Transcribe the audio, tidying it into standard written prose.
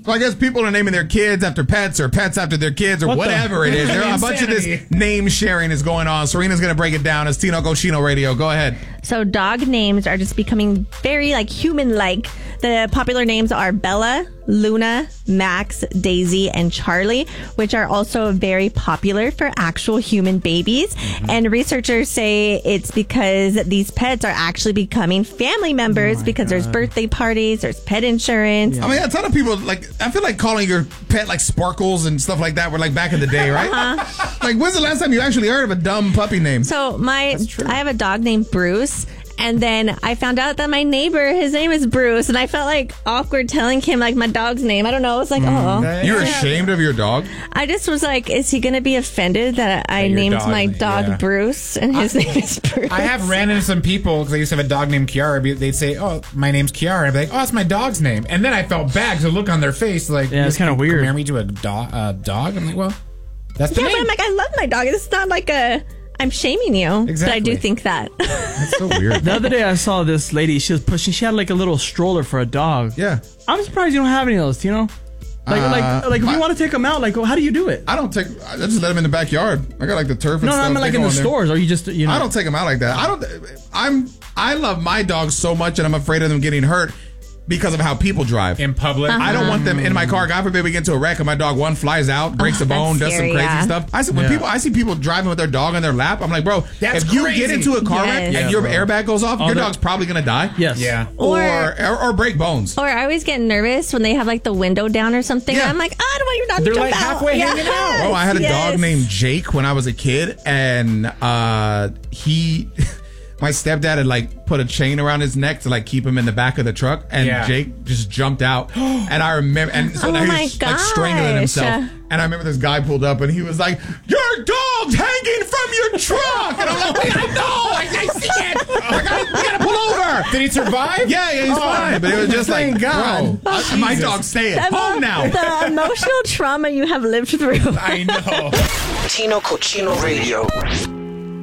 I guess people are naming their kids after pets or pets after their kids or whatever it is. There are a bunch of this name sharing is going on. Serena's going to break it down. It's Tino Cochino Radio. Go ahead. So dog names are just becoming very human-like. The popular names are Bella, Luna, Max, Daisy, and Charlie, which are also very popular for actual human babies. Mm-hmm. And researchers say it's because these pets are actually becoming family members because there's birthday parties, there's pet insurance. Yeah. I mean, a ton of people, I feel like calling your pet Sparkles and stuff like that were back in the day, right? Uh-huh. When's the last time you actually heard of a dumb puppy name? So I have a dog named Bruce. And then I found out that my neighbor, his name is Bruce, and I felt awkward telling him my dog's name. I don't know. It was You're ashamed of your dog? I just was is he going to be offended that I named my dog Bruce and his name is Bruce? I have ran into some people because I used to have a dog named Kiara. They'd say, "Oh, my name's Kiara." I'd be like, "Oh, it's my dog's name." And then I felt bad because the look on their face, it's kind of weird. Compare me to a dog. I'm like, well, that's the name. But I'm I love my dog. It's not I'm shaming you. Exactly. But I do think that. That's so weird. The other day I saw this lady. She was pushing. She had a little stroller for a dog. Yeah. I'm surprised you don't have any of those, If you want to take them out, how do you do it? I just let them in the backyard. I got the turf and stuff. No, I mean in the stores, or you just I don't take them out like that. I love my dogs so much, and I'm afraid of them getting hurt. Because of how people drive in public. I don't want them in my car. God forbid we get into a wreck and my dog flies out, breaks a bone, does some crazy stuff. I see people driving with their dog on their lap, I'm like, bro, if you get into a car wreck and your airbag goes off, your dog's probably gonna die. Yes. Yeah. Or break bones. Or I always get nervous when they have the window down or something. Yeah. I'm I don't want your dog to jump out. They're halfway hanging out. Oh, I had a dog named Jake when I was a kid, and my stepdad had put a chain around his neck to keep him in the back of the truck, and Jake just jumped out. And I remember, and so now he's strangling himself. And I remember this guy pulled up, and he was like, "Your dog's hanging from your truck!" And I'm like, "Wait, I know, I see it. We gotta pull over." Did he survive? Yeah, he's fine. But it was just God. bro, my dog's staying home now. The emotional trauma you have lived through. I know. Tino Cochino Radio.